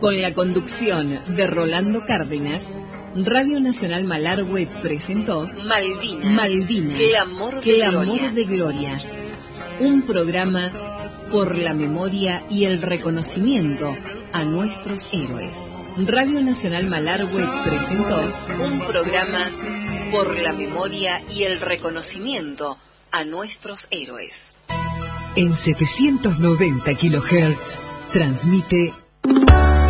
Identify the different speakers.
Speaker 1: Con la conducción de Rolando Cárdenas, Radio Nacional Malargüe presentó Malvinas, Clamor de Gloria. Un programa por la memoria y el reconocimiento a nuestros héroes. Radio Nacional Malargüe presentó un programa por la memoria y el reconocimiento a nuestros héroes.
Speaker 2: En 790 kHz transmite